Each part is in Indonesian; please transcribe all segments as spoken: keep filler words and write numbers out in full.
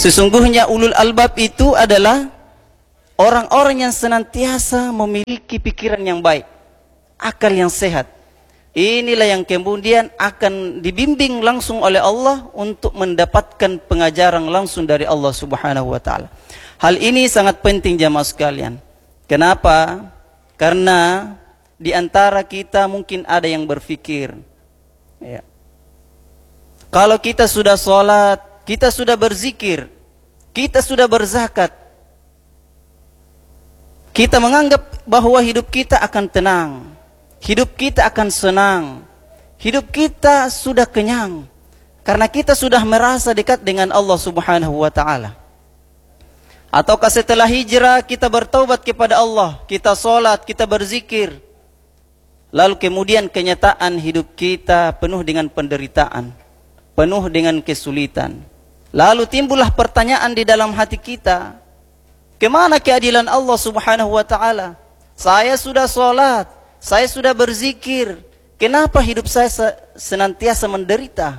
Sesungguhnya ulul albab itu adalah orang-orang yang senantiasa memiliki pikiran yang baik, akal yang sehat. Inilah yang kemudian akan dibimbing langsung oleh Allah untuk mendapatkan pengajaran langsung dari Allah Subhanahu wa taala. Hal ini sangat penting jamaah sekalian. Kenapa? Karena di antara kita mungkin ada yang berpikir, ya, kalau kita sudah sholat, kita sudah berzikir, kita sudah berzakat, kita menganggap bahwa hidup kita akan tenang, hidup kita akan senang, hidup kita sudah kenyang, karena kita sudah merasa dekat dengan Allah Subhanahu wa taala. Ataukah setelah hijrah kita bertaubat kepada Allah, kita sholat, kita berzikir, lalu kemudian kenyataan hidup kita penuh dengan penderitaan, penuh dengan kesulitan. Lalu timbullah pertanyaan di dalam hati kita, kemana keadilan Allah Subhanahu wa taala? Saya sudah sholat, saya sudah berzikir, kenapa hidup saya senantiasa menderita?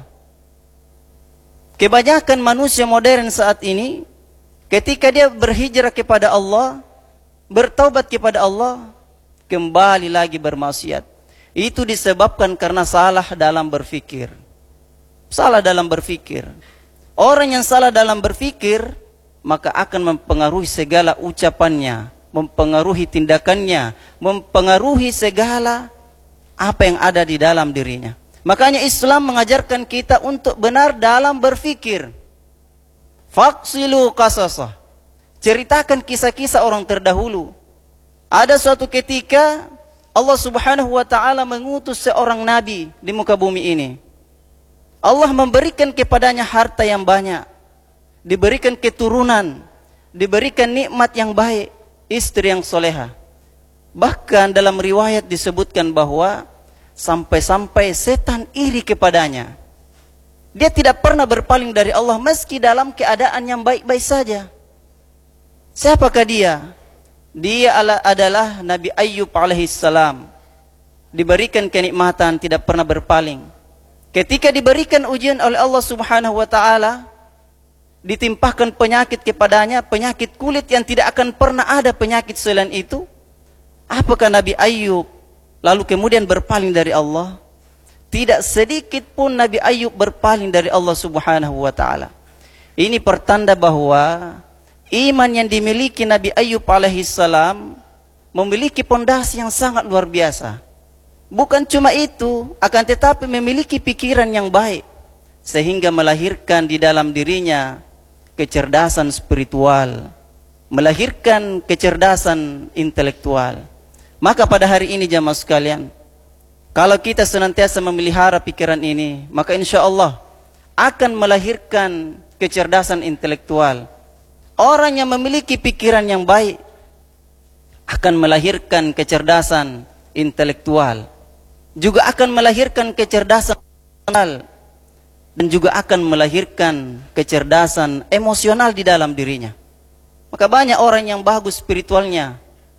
Kebanyakan manusia modern saat ini, ketika dia berhijrah kepada Allah, bertaubat kepada Allah, kembali lagi bermaksiat. Itu disebabkan karena salah dalam berfikir. Salah dalam berfikir. Orang yang salah dalam berfikir, maka akan mempengaruhi segala ucapannya, mempengaruhi tindakannya, mempengaruhi segala apa yang ada di dalam dirinya. Makanya Islam mengajarkan kita untuk benar dalam berfikir. Faqsilu qasasah. Ceritakan kisah-kisah orang terdahulu. Ada suatu ketika Allah Subhanahu wa taala mengutus seorang nabi di muka bumi ini. Allah memberikan kepadanya harta yang banyak, diberikan keturunan, diberikan nikmat yang baik, istri yang soleha. Bahkan dalam riwayat disebutkan bahwa sampai-sampai setan iri kepadanya. Dia tidak pernah berpaling dari Allah meski dalam keadaan yang baik-baik saja. Siapakah dia? Dia adalah Nabi Ayyub alaihissalam. Diberikan kenikmatan, tidak pernah berpaling. Ketika diberikan ujian oleh Allah Subhanahu wa taala, ditimpahkan penyakit kepadanya, penyakit kulit yang tidak akan pernah ada penyakit selain itu. Apakah Nabi Ayyub lalu kemudian berpaling dari Allah? Tidak sedikit pun Nabi Ayyub berpaling dari Allah Subhanahu wa taala. Ini pertanda bahwa iman yang dimiliki Nabi Ayyub alaihissalam memiliki pondasi yang sangat luar biasa. Bukan cuma itu, akan tetapi memiliki pikiran yang baik, sehingga melahirkan di dalam dirinya kecerdasan spiritual, melahirkan kecerdasan intelektual. Maka pada hari ini jamaah sekalian, kalau kita senantiasa memelihara pikiran ini, maka insya Allah akan melahirkan kecerdasan intelektual. Orang yang memiliki pikiran yang baik akan melahirkan kecerdasan intelektual, juga akan melahirkan kecerdasan emosional, dan juga akan melahirkan kecerdasan emosional di dalam dirinya. Maka banyak orang yang bagus spiritualnya,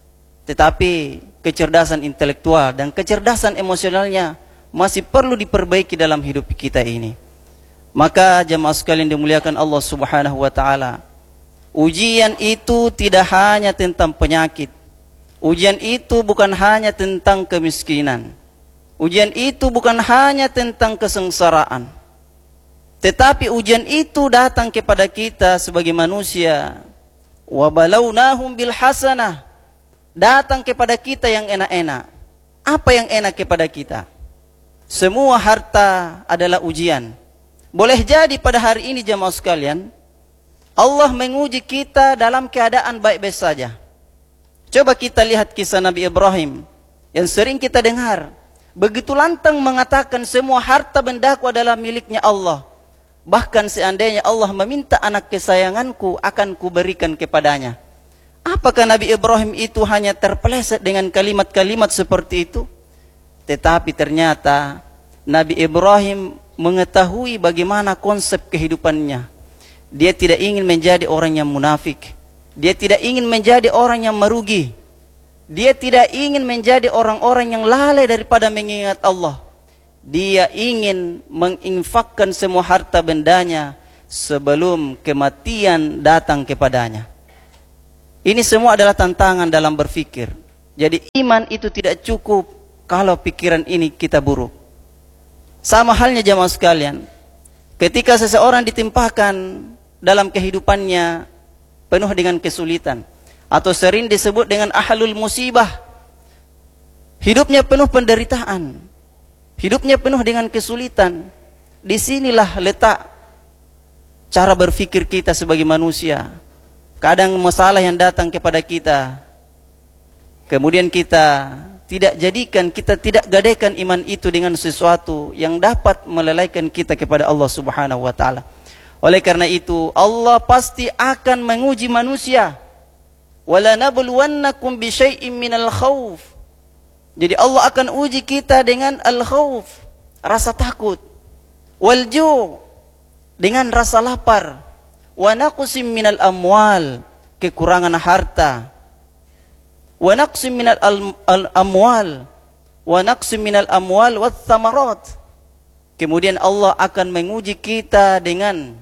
tetapi kecerdasan intelektual dan kecerdasan emosionalnya masih perlu diperbaiki dalam hidup kita ini. Maka jemaah sekalian dimuliakan Allah Subhanahu wa taala, ujian itu tidak hanya tentang penyakit. Ujian itu bukan hanya tentang kemiskinan. Ujian itu bukan hanya tentang kesengsaraan. Tetapi ujian itu datang kepada kita sebagai manusia. Wa balawnahum bil hasanah. Datang kepada kita yang enak-enak. Apa yang enak kepada kita? Semua harta adalah ujian. Boleh jadi pada hari ini jemaah sekalian, Allah menguji kita dalam keadaan baik-baik saja. Coba kita lihat kisah Nabi Ibrahim yang sering kita dengar. Begitu lantang mengatakan semua harta bendaku adalah miliknya Allah. Bahkan seandainya Allah meminta anak kesayanganku, akan kuberikan kepadanya. Apakah Nabi Ibrahim itu hanya terpeleset dengan kalimat-kalimat seperti itu? Tetapi ternyata Nabi Ibrahim mengetahui bagaimana konsep kehidupannya. Dia tidak ingin menjadi orang yang munafik. Dia tidak ingin menjadi orang yang merugi. Dia tidak ingin menjadi orang-orang yang lalai daripada mengingat Allah. Dia ingin menginfakkan semua harta bendanya sebelum kematian datang kepadanya. Ini semua adalah tantangan dalam berfikir. Jadi iman itu tidak cukup kalau pikiran ini kita buruk. Sama halnya jamaah sekalian, ketika seseorang ditimpakan dalam kehidupannya penuh dengan kesulitan, atau sering disebut dengan ahlul musibah, hidupnya penuh penderitaan, hidupnya penuh dengan kesulitan. Disinilah letak cara berfikir kita sebagai manusia. Kadang masalah yang datang kepada kita, kemudian kita tidak jadikan, kita tidak gadaikan iman itu dengan sesuatu yang dapat melalaikan kita kepada Allah Subhanahu wa taala. Oleh karena itu, Allah pasti akan menguji manusia. Wala nabluwannakum bi syai'in minal khauf. Jadi Allah akan uji kita dengan al-khauf, rasa takut. Wal ju', dengan rasa lapar. Wa naqsim minal amwal, kekurangan harta. Wa naqsim minal amwal, wa naqsim minal amwal wath thamarat. Kemudian Allah akan menguji kita dengan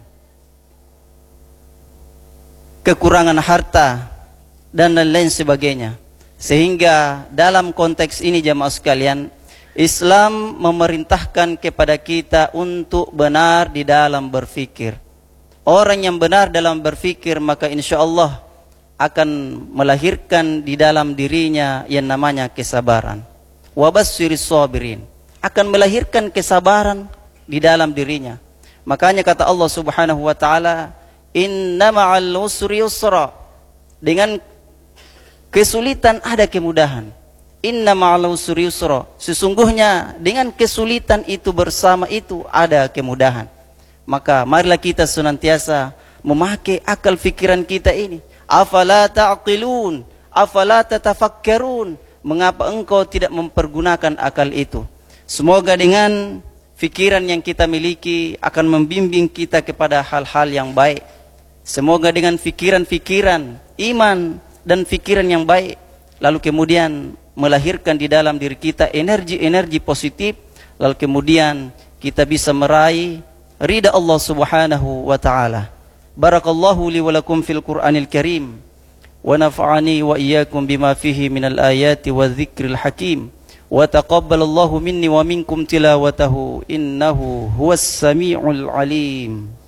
kekurangan harta dan lain-lain sebagainya. Sehingga dalam konteks ini jamaah sekalian, Islam memerintahkan kepada kita untuk benar di dalam berfikir. Orang yang benar dalam berfikir, maka insya Allah akan melahirkan di dalam dirinya yang namanya kesabaran. Wabassiris sabirin, akan melahirkan kesabaran di dalam dirinya. Makanya kata Allah Subhanahu wa taala, inna ma'al usri yusra, dengan kesulitan ada kemudahan. Inna ma'al usri yusra, sesungguhnya dengan kesulitan itu bersama itu ada kemudahan. Maka marilah kita senantiasa memakai akal fikiran kita ini. Afala ta'qilun, afala tatafakkarun, mengapa engkau tidak mempergunakan akal itu? Semoga dengan fikiran yang kita miliki akan membimbing kita kepada hal-hal yang baik. Semoga dengan fikiran-fikiran iman dan fikiran yang baik, lalu kemudian melahirkan di dalam diri kita energi-energi positif, lalu kemudian kita bisa meraih ridha Allah Subhanahu wa taala. Barakallahu li wa lakum fil Qur'anil Karim, wa nafa'ani wa iyyakum bima fihi minal ayati wadh-dhikril hakim, wa taqabbalallahu minni wa minkum tilawatahu innahu huwas samiul alim.